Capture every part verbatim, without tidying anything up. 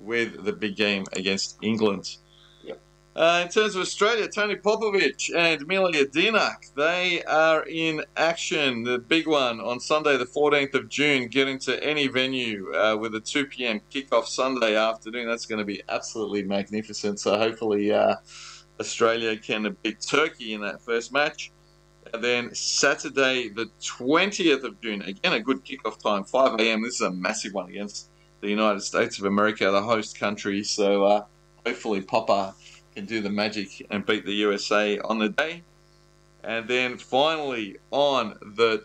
with the big game against England. Yep. Uh, in terms of Australia, Tony Popovic and Milija Dinak, they are in action. The big one on Sunday, the fourteenth of June, getting to any venue uh, with a two p m kickoff Sunday afternoon. That's going to be absolutely magnificent. So hopefully uh, Australia can beat Turkey in that first match. And then Saturday, the twentieth of June, again a good kickoff time, five a m This is a massive one against the United States of America, the host country. So uh, hopefully Popper can do the magic and beat the U S A on the day. And then finally on the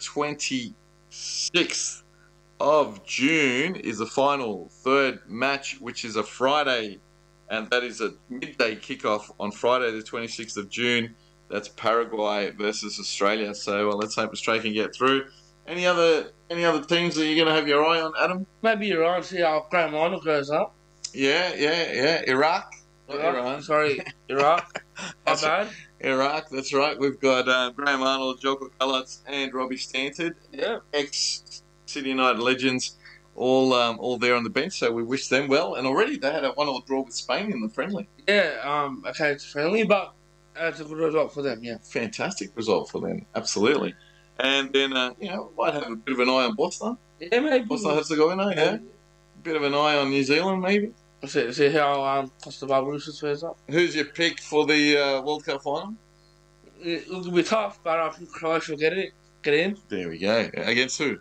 twenty-sixth of June is the final third match, which is a Friday, and that is a midday kickoff on Friday the twenty-sixth of June. That's Paraguay versus Australia. So well, let's hope Australia can get through. Any other any other teams that you're going to have your eye on, Adam? Maybe Iran, see how Graham Arnold goes up. Yeah, yeah, yeah. Iraq. Not Iraq. Iran. Sorry, Iraq. My bad. Iraq, that's right. We've got uh, Graham Arnold, Joko Kalatz, and Robbie Stanton, Yeah. ex-City United legends, all um, all there on the bench. So we wish them well. And already they had a one-all draw with Spain in the friendly. Yeah, um, okay, it's friendly, but it's a good result for them, yeah. Fantastic result for them, absolutely. And then, uh, you know, might have a bit of an eye on Bosnia. Yeah, maybe. Bosnia Herzegovina, yeah. Bit of an eye on New Zealand, maybe. See, see how um, Costa Barbarossa fares up. Who's your pick for the uh, World Cup final? It, it'll be tough, but I think Croatia will get it, get in. There we go. Against who?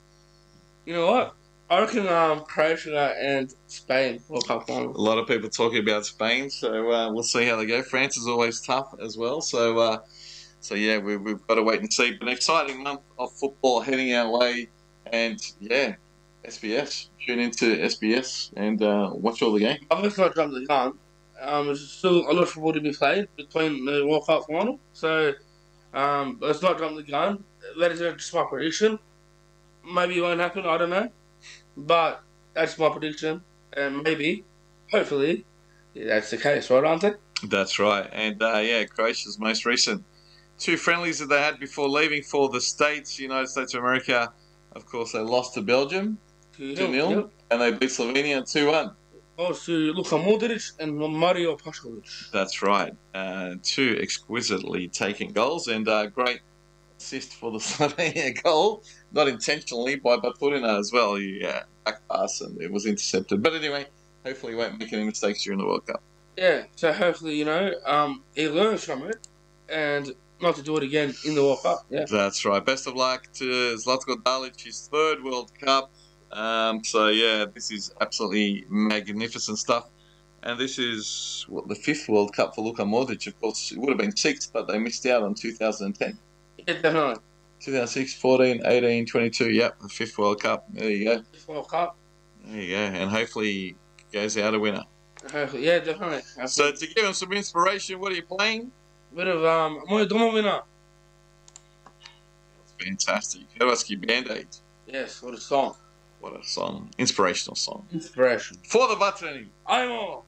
You know what? I reckon um, Croatia and Spain World Cup final. A lot of people talking about Spain, so uh, we'll see how they go. France is always tough as well, so uh, so yeah, we, we've got to wait and see. But an exciting month of football heading our way, and yeah, S B S. Tune into S B S and uh, watch all the games. I've just not jumped the gun. Um, there's still a lot of football to be played between the World Cup final, so um, let's not jump the gun. That is just my prediction. Maybe it won't happen, I don't know. But that's my prediction, and maybe, hopefully, yeah, that's the case, right, aren't it? That's right, and uh, yeah, Croatia's most recent two friendlies that they had before leaving for the States, United States of America. Of course, they lost to Belgium two nil, Yep. and they beat Slovenia two one. Oh, to Luka Modric and Mario Pascovic. That's right, uh, two exquisitely taken goals, and uh, great assist for the Slovenia goal, not intentionally, by Baturina as well. He uh, back pass and it was intercepted. But anyway, hopefully he won't make any mistakes during the World Cup. Yeah, so hopefully, you know, um, he learns from it and not to do it again in the World Cup. Yeah. That's right. Best of luck to Zlatko Dalic, his third World Cup. Um, so yeah, this is absolutely magnificent stuff. And this is what, the fifth World Cup for Luka Modric. Of course, it would have been sixth, but they missed out on two thousand ten. Yeah, definitely. two thousand six, fourteen, eighteen, twenty-two, yep, the fifth World Cup. There you go. This World Cup. There you go. And hopefully he goes out a winner. Hopefully, yeah, definitely. So to give him some inspiration, what are you playing? Bit of um, Moja Domovina. Fantastic. Hrvatski Band-Aid. Yes, what a song. What a song. Inspirational song. Inspiration. For the Vatreni. Ajmo!